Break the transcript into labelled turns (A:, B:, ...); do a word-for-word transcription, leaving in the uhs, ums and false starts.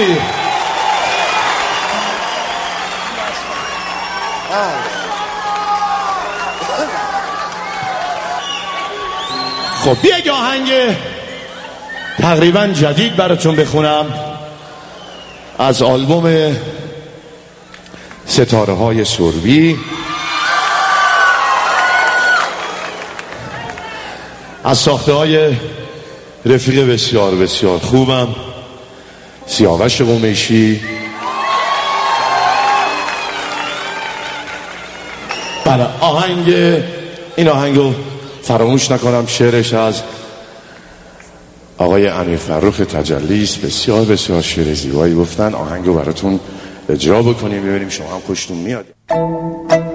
A: آهنگی. خب یک آهنگ تقریبا جدید براتون بخونم از آلبوم ستاره های سربی، از ساخته های رفیق بسیار بسیار خوبم، سیاوش قمیشی. بله آهنگ، این آهنگو فراموش نکنم، شعرش از آقای امیر فرخ تجلی است. بسیار بسیار شعر زیبایی گفتن. آهنگو براتون اجرا بکنیم ببینیم شما هم خوشتون میاد.